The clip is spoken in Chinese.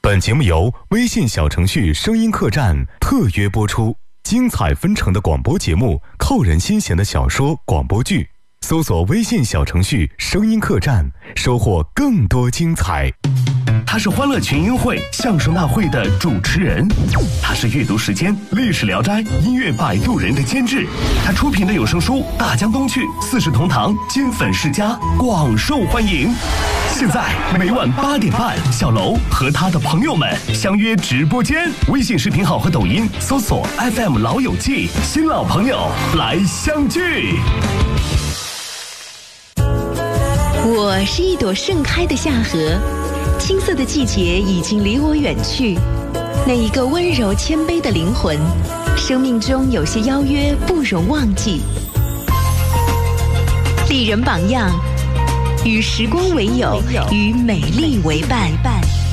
本节目由微信小程序声音客栈特约播出，精彩纷呈的广播节目，扣人心弦的小说广播剧，搜索微信小程序声音客栈，收获更多精彩。 他是欢乐群英会相声大会的主持人，他是阅读时间历史聊斋音乐摆渡人的监制，他出品的有声书《大江东去》四世同堂金粉世家广受欢迎。现在每晚8点半，小楼和他的朋友们相约直播间，微信视频号和抖音搜索 FM 老友记，新老朋友来相聚。 我是一朵盛开的夏荷，青涩的季节已经离我远去。那一个温柔谦卑的灵魂，生命中有些邀约不容忘记。丽人榜样，与时光为友，与美丽为伴。